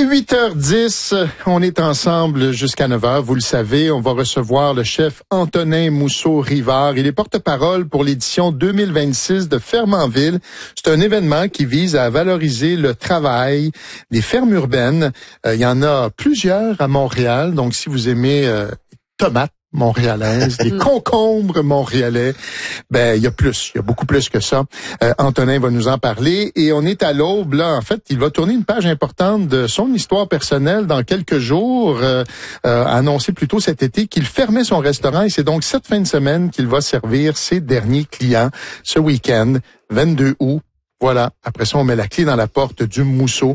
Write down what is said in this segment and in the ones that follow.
8h10, on est ensemble jusqu'à 9h, vous le savez. On va recevoir le chef Antonin Mousseau-Rivard. Il est porte-parole pour l'édition 2026 de Ferme en Ville. C'est un événement qui vise à valoriser le travail des fermes urbaines. Il y en a plusieurs à Montréal, donc si vous aimez tomates montréalaises, des concombres montréalais, il y a beaucoup plus que ça. Antonin va nous en parler et on est à l'aube, là. En fait, il va tourner une page importante de son histoire personnelle dans quelques jours, annoncé plus tôt cet été qu'il fermait son restaurant et c'est donc cette fin de semaine qu'il va servir ses derniers clients ce week-end, 22 août. Voilà. Après ça, on met la clé dans la porte du Mousseau,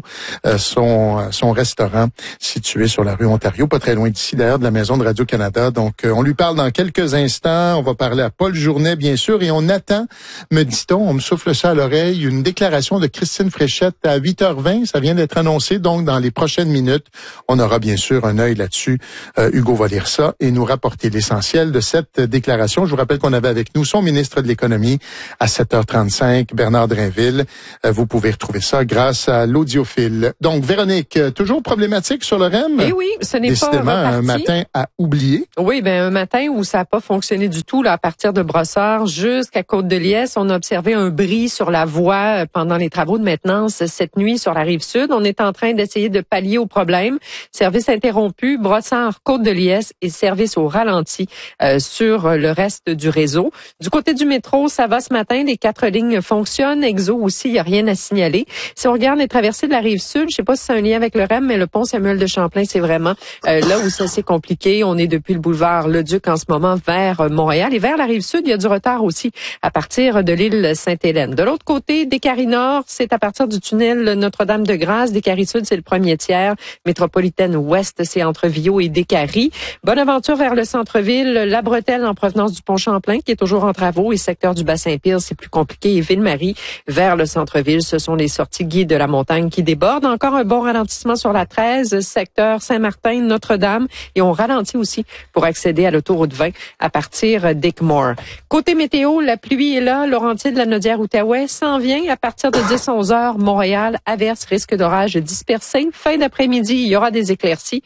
son restaurant situé sur la rue Ontario, pas très loin d'ici d'ailleurs, de la maison de Radio-Canada. Donc, on lui parle dans quelques instants. On va parler à Paul Journet, bien sûr, et on attend, me dit-on, on me souffle ça à l'oreille, une déclaration de Christine Fréchette à 8h20. Ça vient d'être annoncé, donc dans les prochaines minutes, on aura bien sûr un œil là-dessus. Hugo va lire ça et nous rapporter l'essentiel de cette déclaration. Je vous rappelle qu'on avait avec nous son ministre de l'Économie à 7h35, Bernard Drinville. Vous pouvez retrouver ça grâce à l'audiophile. Donc, Véronique, toujours problématique sur le REM? Eh oui, ce n'est pas reparti. Un matin à oublier. Oui, un matin où ça n'a pas fonctionné du tout, là, à partir de Brossard jusqu'à Côte-de-Liesse. On a observé un bris sur la voie pendant les travaux de maintenance cette nuit sur la Rive-Sud. On est en train d'essayer de pallier au problème. Service interrompu, Brossard, Côte-de-Liesse et service au ralenti sur le reste du réseau. Du côté du métro, ça va ce matin. Les 4 lignes fonctionnent. Exo aussi, il n'y a rien à signaler. Si on regarde les traversées de la Rive-Sud, je sais pas si c'est un lien avec le REM, mais le pont Samuel de Champlain, c'est vraiment là où c'est compliqué. On est depuis le boulevard Le-Duc en ce moment vers Montréal. Et vers la Rive-Sud, il y a du retard aussi à partir de l'île Sainte-Hélène. De l'autre côté, Décarie-Nord, c'est à partir du tunnel Notre-Dame-de-Grâce. Décarie-Sud, c'est le premier tiers. Métropolitaine Ouest, c'est entre Viau et Décarie. Bonaventure vers le centre-ville. La Bretelle en provenance du pont Champlain, qui est toujours en travaux. Et secteur du Bassin-Pire, c'est plus compliqué. Et Ville-Marie vers le centre-ville, ce sont les sorties Guy de la Montagne qui débordent. Encore un bon ralentissement sur la 13, secteur Saint-Martin, Notre-Dame. Et on ralentit aussi pour accéder à l'autoroute 20 à partir d'Eckmore. Côté météo, la pluie est là. Laurentide, la Naudière-Outaouais s'en vient à partir de 10-11 heures. Montréal, averse, risque d'orage dispersé. Fin d'après-midi, il y aura des éclaircies.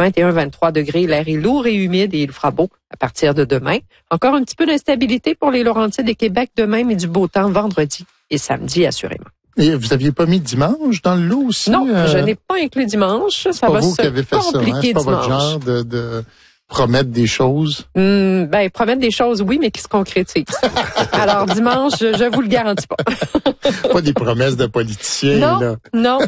21-23 degrés, l'air est lourd et humide et il fera beau à partir de demain. Encore un petit peu d'instabilité pour les Laurentides et Québec demain, mais du beau temps vendredi et samedi, assurément. Et vous aviez pas mis dimanche dans le lot aussi? Non, je n'ai pas inclus dimanche. Ça va se compliquer ça, hein? C'est pas votre genre de promettre des choses? Promettre des choses, oui, mais qui se concrétisent. Alors, dimanche, je vous le garantis pas. Pas des promesses de politiciens, là. Non.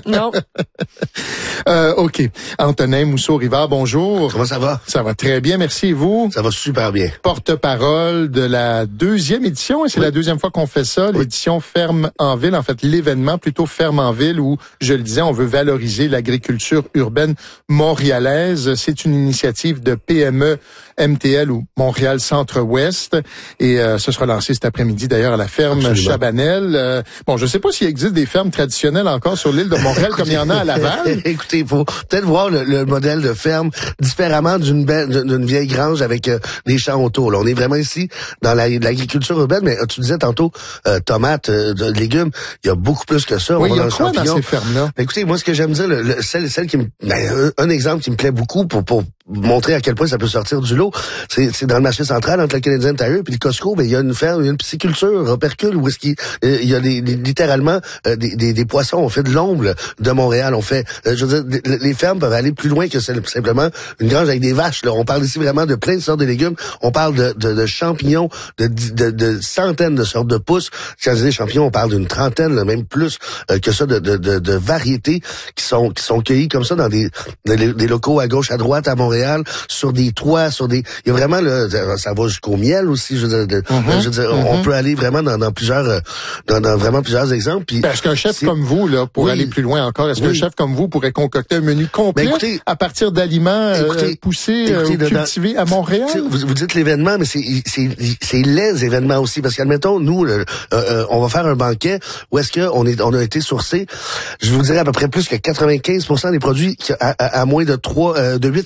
OK. Antonin Mousseau-Rivard, bonjour. Comment ça va? Ça va très bien, merci. Et vous? Ça va super bien. Porte-parole de la 2e édition, et c'est la 2e fois qu'on fait ça, l'édition Ferme en Ville, en fait, l'événement plutôt Ferme en Ville, où, je le disais, on veut valoriser l'agriculture urbaine montréalaise. C'est une initiative de PME MTL ou Montréal Centre-Ouest, et ce sera lancé cet après-midi, d'ailleurs, à la ferme Absolument. Chabanel. Je sais pas s'il existe des fermes traditionnelles encore sur l'île de Montréal comme il y en a à Laval. Écoutez, il faut peut-être voir le modèle de ferme différemment d'une vieille grange avec des champs autour. Là, on est vraiment ici dans l'agriculture urbaine, mais tu disais tantôt tomates, légumes, il y a beaucoup plus que ça. Oui, il y a quoi dans ces fermes-là? Écoutez, moi, ce que j'aime dire, celle qui un exemple qui me plaît beaucoup pour montrer à quel point ça peut sortir du lot, c'est dans le marché central entre le Canadian Tire puis le Costco, il y a une ferme, il y a une pisciculture, Opercule, où est-ce qu'il y a littéralement des poissons. On fait de l'ombre de Montréal. On fait, je veux dire, les fermes peuvent aller plus loin que simplement une grange avec des vaches. Là, on parle ici vraiment de plein de sortes de légumes. On parle de champignons, de centaines de sortes de pousses. Quand je dis des champignons, on parle d'une trentaine, là, même plus que ça, de variétés qui sont cueillies comme ça dans des locaux à gauche, à droite, à Montréal, sur des toits, il y a vraiment ça va jusqu'au miel aussi. Je veux dire, on peut aller vraiment dans vraiment plusieurs exemples. Puis, est-ce qu'un chef comme vous, là, pour aller plus loin encore, est-ce qu'un chef comme vous pourrait concocter un menu complet à partir d'aliments poussés ou cultivés à Montréal? Vous dites l'événement, mais c'est les événements aussi, parce qu'admettons, nous, on va faire un banquet où est-ce que on a été sourcé, je vous dirais à peu près plus que 95% des produits à moins de 8 km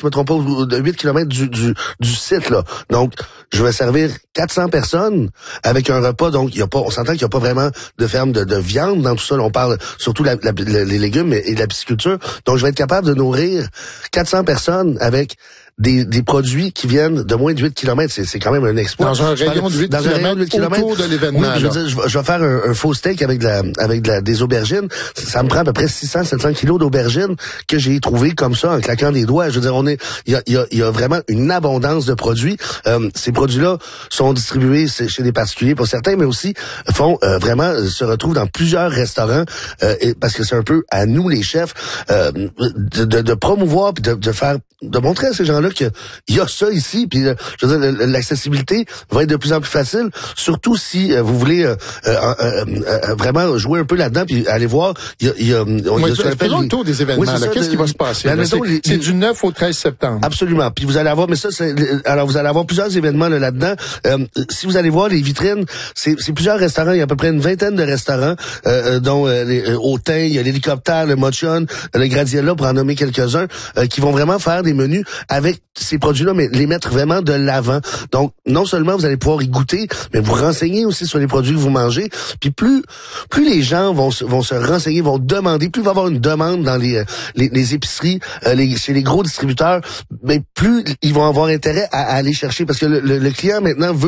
me trompe pas, de 8 km du site, là. Donc, je vais servir 400 personnes avec un repas. Donc, on s'entend qu'il n'y a pas vraiment de ferme de viande dans tout ça. Là, on parle surtout les légumes et la pisciculture. Donc, je vais être capable de nourrir 400 personnes avec des produits qui viennent de moins de 8 km. C'est quand même un exploit. Dans un rayon de 8 km autour de l'événement. Oui, je veux dire, je vais faire un faux steak avec des aubergines. Ça me prend à peu près 600-700 kilos d'aubergines que j'ai trouvé comme ça en claquant des doigts. Je veux dire, il y a vraiment une abondance de produits. Ces produits-là sont distribués chez des particuliers pour certains, mais aussi se retrouvent dans plusieurs restaurants parce que c'est un peu à nous les chefs de promouvoir puis de montrer à ces gens-là qu'il y a ça ici, puis je veux dire, l'accessibilité va être de plus en plus facile, surtout si vous voulez vraiment jouer un peu là-dedans, puis aller voir, il y a ce qu'on appelle le tour des événements. Oui, qu'est-ce qui va se passer? C'est du 9 au 13 septembre. Absolument. Puis vous allez avoir, vous allez avoir plusieurs événements là-dedans. Si vous allez voir les vitrines, c'est plusieurs restaurants. Il y a à peu près une vingtaine de restaurants, dont Autain, il y a l'Hélicoptère, le Mochon, le Gradiella, pour en nommer quelques-uns, qui vont vraiment faire des menus avec ces produits-là, mais les mettre vraiment de l'avant. Donc, non seulement vous allez pouvoir y goûter, mais vous renseigner aussi sur les produits que vous mangez. Puis plus les gens vont se renseigner, vont demander, plus il va y avoir une demande dans les épiceries, chez les gros distributeurs, mais plus ils vont avoir intérêt à aller chercher, parce que le client maintenant veut